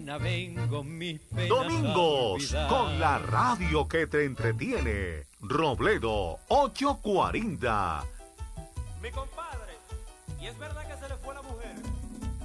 mañana vengo mis penas Domingos, a olvidar. con la radio que te entretiene. Robledo 840. Mi compadre, ¿y es verdad que se le fue la mujer?